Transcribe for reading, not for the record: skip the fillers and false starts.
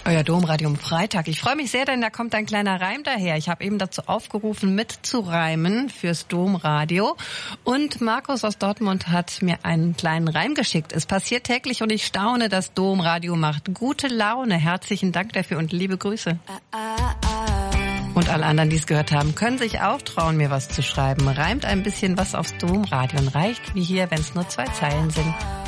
Euer Domradio am Freitag. Ich freue mich sehr, denn da kommt ein kleiner Reim daher. Ich habe eben dazu aufgerufen, mitzureimen fürs Domradio. Und Markus aus Dortmund hat mir einen kleinen Reim geschickt. Es passiert täglich und ich staune, das Domradio macht gute Laune. Herzlichen Dank dafür und liebe Grüße. Und alle anderen, die es gehört haben, können sich auch trauen, mir was zu schreiben. Reimt ein bisschen was aufs Domradio und reicht wie hier, wenn es nur 2 Zeilen sind.